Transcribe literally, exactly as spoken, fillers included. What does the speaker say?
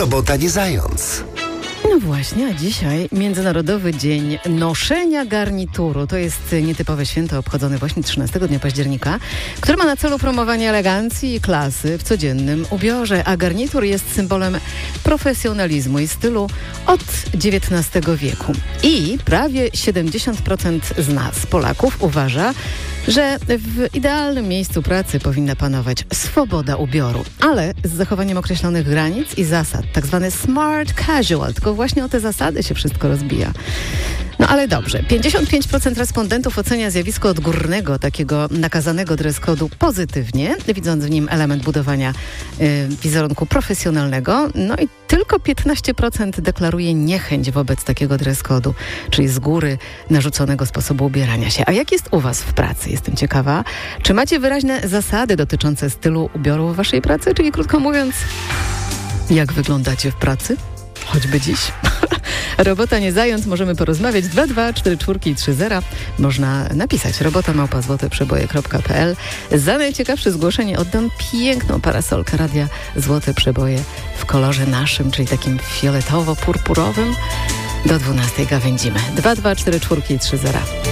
Robota nie zając. No właśnie, a dzisiaj Międzynarodowy Dzień Noszenia Garnituru. To jest nietypowe święto obchodzone właśnie trzynastego dnia października, które ma na celu promowanie elegancji i klasy w codziennym ubiorze, a garnitur jest symbolem profesjonalizmu i stylu od dziewiętnastego wieku. I prawie siedemdziesiąt procent z nas, Polaków, uważa, że w idealnym miejscu pracy powinna panować swoboda ubioru, ale z zachowaniem określonych granic i zasad, tak zwany smart casual, tylko właśnie o te zasady się wszystko rozbija. No ale dobrze, pięćdziesiąt pięć procent respondentów ocenia zjawisko odgórnego, takiego nakazanego dress code'u pozytywnie, widząc w nim element budowania y, wizerunku profesjonalnego, no i tylko piętnaście procent deklaruje niechęć wobec takiego dress code'u, czyli z góry narzuconego sposobu ubierania się. A jak jest u was w pracy? Jestem ciekawa. Czy macie wyraźne zasady dotyczące stylu ubioru w waszej pracy? Czyli krótko mówiąc, jak wyglądacie w pracy? Choćby dziś. Robota nie zając, możemy porozmawiać. dwa dwa cztery cztery trzy zero. Można napisać robota małpa złote przeboje kropka p l. Za najciekawsze zgłoszenie oddam piękną parasolkę Radia Złote Przeboje w kolorze naszym, czyli takim fioletowo-purpurowym. Do dwunastej gawędzimy. dwa dwa cztery cztery trzy zero.